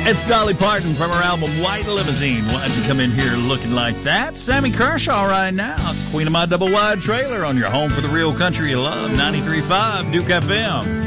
It's Dolly Parton from her album White Limousine. Why'd you come in here looking like that? Sammy Kershaw right now. Queen of My Double Wide Trailer on your home for the real country you love. 93.5 Duke FM.